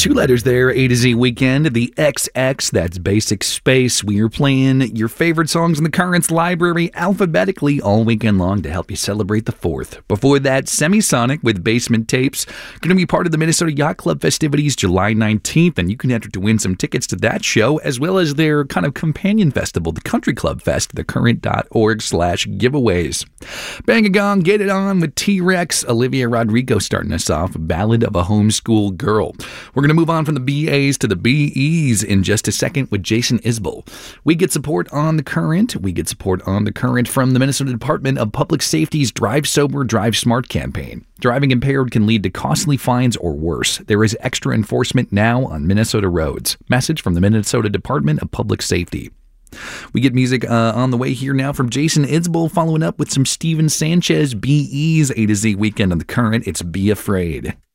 Two letters there, A to Z Weekend, the XX, that's Basic Space. We are playing your favorite songs in the Currents library alphabetically all weekend long to help you celebrate the 4th. Before that, Semisonic with Basement Tapes. Going to be part of the Minnesota Yacht Club festivities July 19th, and you can enter to win some tickets to that show, as well as their kind of companion festival, the Country Club Fest, thecurrent.org/giveaways. Bang a Gong, Get It On with T-Rex. Olivia Rodrigo starting us off, Ballad of a Homeschool Girl. We're going to move on from the BAs to the BEs in just a second with Jason Isbell. We get support on the Current. We get support on the Current from the Minnesota Department of Public Safety's Drive Sober, Drive Smart campaign. Driving impaired can lead to costly fines or worse. There is extra enforcement now on Minnesota roads. Message from the Minnesota Department of Public Safety. We get music on the way here now from Jason Isbell, following up with some Steven Sanchez BEs A to Z Weekend on the Current. It's Be Afraid.